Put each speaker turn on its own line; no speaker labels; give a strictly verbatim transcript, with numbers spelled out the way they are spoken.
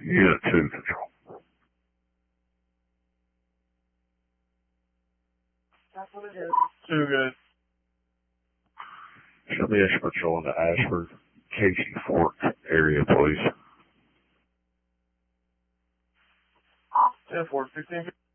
Unit two control.
Two good.
Show me extra patrol in the Ashford, Casey Fork area, please.
ten four, sixteen.